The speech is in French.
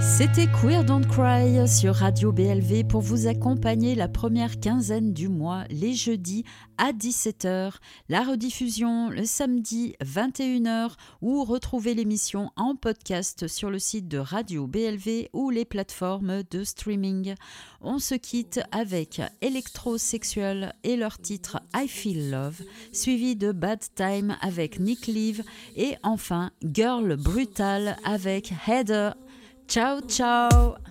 C'était Queer Don't Cry sur Radio BLV pour vous accompagner la première quinzaine du mois, les jeudis à 17h, la rediffusion le samedi 21h ou retrouvez l'émission en podcast sur le site de Radio BLV ou les plateformes de streaming. On se quitte avec Electrosexual et leur titre I Feel Love, suivi de Bad Time avec Nick Leave et enfin Girl Brutal avec Heather. Ciao, ciao!